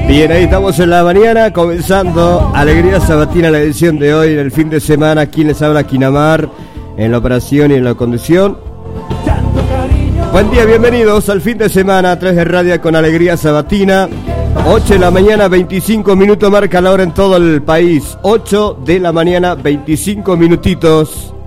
Bien, ahí estamos en la mañana, comenzando Alegría Sabatina, la edición de hoy, el fin de semana. Aquí les habla Kinamar, en la operación y en la conducción. Buen día, bienvenidos al fin de semana a través de Radio con Alegría Sabatina. 8 de la mañana, 25 minutos, marca la hora en todo el país. 8 de la mañana, 25 minutitos.